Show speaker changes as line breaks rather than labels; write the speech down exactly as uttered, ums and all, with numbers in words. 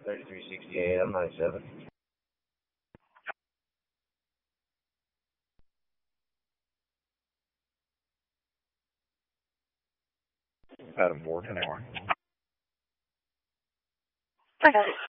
thirty-three sixty-eight, I'm ninety-seven.
Adam Ward, ten hour.
I got it.